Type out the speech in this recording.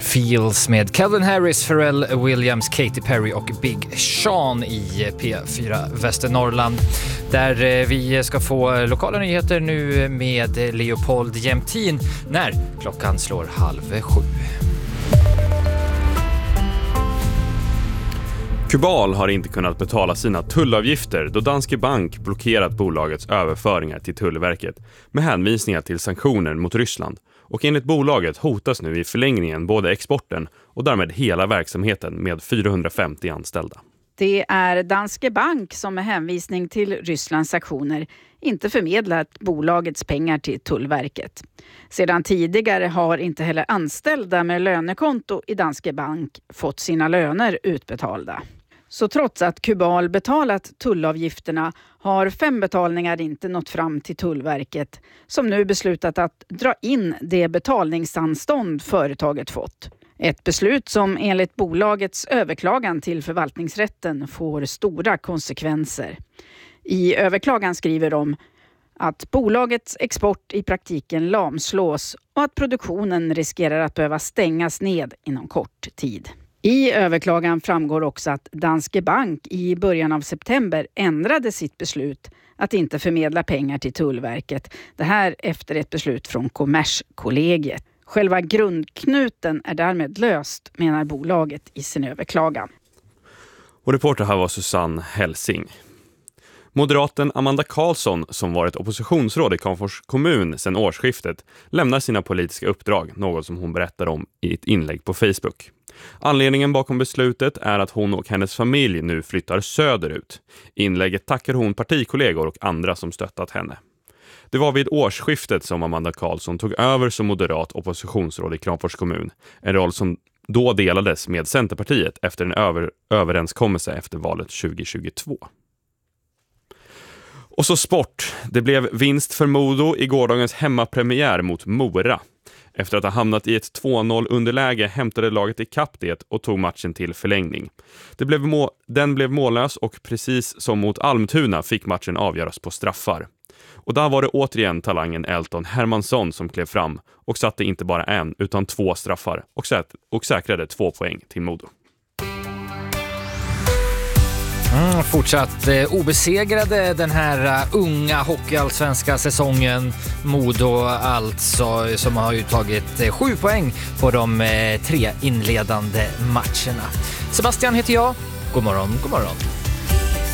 Feels med Calvin Harris, Pharrell Williams, Katy Perry och Big Sean i P4 Västernorrland. Där vi ska få lokala nyheter nu med Leopold Jämtin när klockan slår 6:30. Kubal har inte kunnat betala sina tullavgifter då Danske Bank blockerat bolagets överföringar till Tullverket med hänvisningar till sanktioner mot Ryssland. Och enligt bolaget hotas nu i förlängningen både exporten och därmed hela verksamheten med 450 anställda. Det är Danske Bank som med hänvisning till Rysslands sanktioner inte förmedlat bolagets pengar till Tullverket. Sedan tidigare har inte heller anställda med lönekonto i Danske Bank fått sina löner utbetalda. Så trots att Kubal betalat tullavgifterna har 5 betalningar inte nått fram till Tullverket som nu beslutat att dra in det betalningsanstånd företaget fått. Ett beslut som enligt bolagets överklagan till förvaltningsrätten får stora konsekvenser. I överklagan skriver de att bolagets export i praktiken lamslås och att produktionen riskerar att behöva stängas ned inom kort tid. I överklagan framgår också att Danske Bank i början av september ändrade sitt beslut att inte förmedla pengar till Tullverket. Det här efter ett beslut från Kommerskollegiet. Själva grundknuten är därmed löst, menar bolaget i sin överklagan. Och reporter här var Susanne Helsing. Moderaten Amanda Karlsson, som varit oppositionsråd i Kramfors kommun sedan årsskiftet, lämnar sina politiska uppdrag, något som hon berättar om i ett inlägg på Facebook. Anledningen bakom beslutet är att hon och hennes familj nu flyttar söderut. I inlägget tackar hon partikollegor och andra som stöttat henne. Det var vid årsskiftet som Amanda Karlsson tog över som moderat oppositionsråd i Kramfors kommun. En roll som då delades med Centerpartiet efter en överenskommelse efter valet 2022. Och så sport. Det blev vinst för Modo i gårdagens hemmapremiär mot Mora. Efter att ha hamnat i ett 2-0 underläge hämtade laget i kapp det och tog matchen till förlängning. Den blev mållös och precis som mot Almtuna fick matchen avgöras på straffar. Och där var det återigen talangen Elton Hermansson som klev fram och satte inte bara en utan 2 straffar och säkrade 2 poäng till Modo. Fortsatt obesegrade den här unga hockeyallsvenska säsongen. Modo alltså, som har ju tagit 7 poäng på de 3 inledande matcherna. Sebastian heter jag. God morgon, god morgon.